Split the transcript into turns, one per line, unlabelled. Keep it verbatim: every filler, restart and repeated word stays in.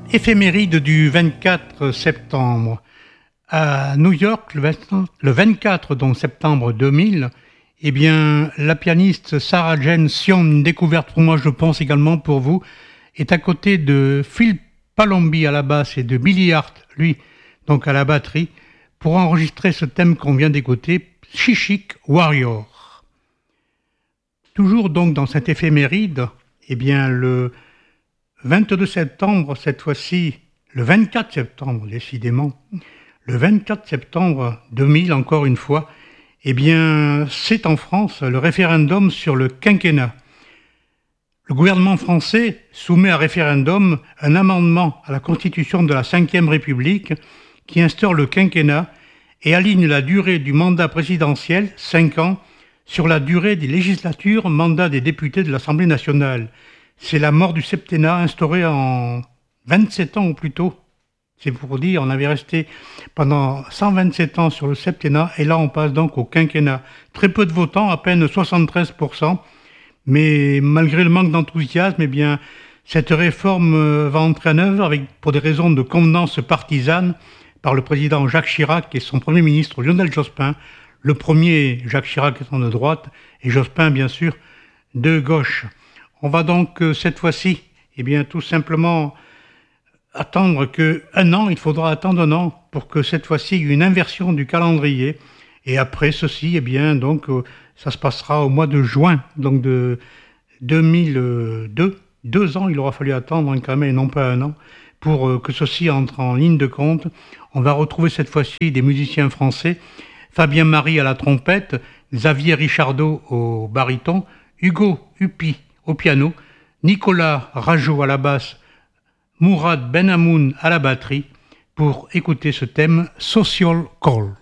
Éphéméride du vingt-quatre septembre. À New York, le vingt-quatre donc, septembre deux mille, eh bien, la pianiste Sarah Jane Sion, une découverte pour moi, je pense également pour vous, est à côté de Phil Palombi à la basse et de Billy Hart, lui, donc à la batterie, pour enregistrer ce thème qu'on vient d'écouter, Chic Warrior. Toujours donc dans cette éphéméride, eh bien, le vingt-deux septembre, cette fois-ci, le vingt-quatre septembre, décidément, le vingt-quatre septembre deux mille, encore une fois, eh bien, c'est en France le référendum sur le quinquennat. Le gouvernement français soumet à référendum un amendement à la Constitution de la cinquième République qui instaure le quinquennat et aligne la durée du mandat présidentiel, cinq ans, sur la durée des législatures, mandat des députés de l'Assemblée nationale. C'est la mort du septennat instauré en vingt-sept ans ou plus tôt. C'est pour dire, on avait resté pendant cent vingt-sept ans sur le septennat et là on passe donc au quinquennat. Très peu de votants, à peine soixante-treize pour cent, mais malgré le manque d'enthousiasme, eh bien, cette réforme va entrer en œuvre avec, pour des raisons de convenance partisane par le président Jacques Chirac et son premier ministre Lionel Jospin, le premier Jacques Chirac étant de droite et Jospin bien sûr de gauche. On va donc euh, cette fois-ci, eh bien, tout simplement attendre que un an, il faudra attendre un an pour que cette fois-ci il y ait une inversion du calendrier. Et après ceci, eh bien, donc, euh, ça se passera au mois de juin, donc de deux mille deux. Deux ans, il aura fallu attendre hein, quand même, et non pas un an, pour euh, que ceci entre en ligne de compte. On va retrouver cette fois-ci des musiciens français, Fabien Marie à la trompette, Xavier Richardot au baryton, Hugo Huppy au piano, Nicolas Rajo à la basse, Mourad Benhamoun à la batterie, pour écouter ce thème Social Call.